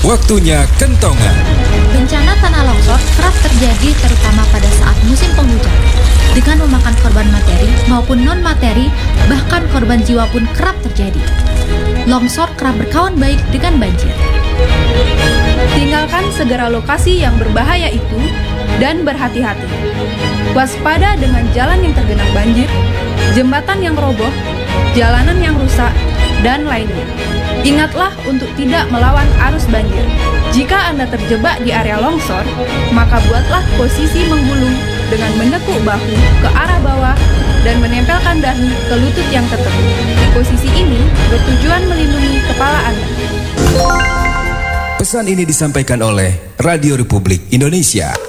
Waktunya kentongan. Bencana tanah longsor kerap terjadi terutama pada saat musim penghujan. Dengan memakan korban materi maupun non-materi, bahkan korban jiwa pun kerap terjadi. Longsor kerap berkawan baik dengan banjir. Tinggalkan segera lokasi yang berbahaya itu dan berhati-hati. Waspada dengan jalan yang tergenang banjir, jembatan yang roboh, jalanan yang rusak, dan lainnya. Ingatlah untuk tidak melawan arus banjir. Jika Anda terjebak di area longsor, maka buatlah posisi menggulung dengan menekuk bahu ke arah bawah dan menempelkan dahi ke lutut yang tertekuk. Di posisi ini bertujuan melindungi kepala Anda. Pesan ini disampaikan oleh Radio Republik Indonesia.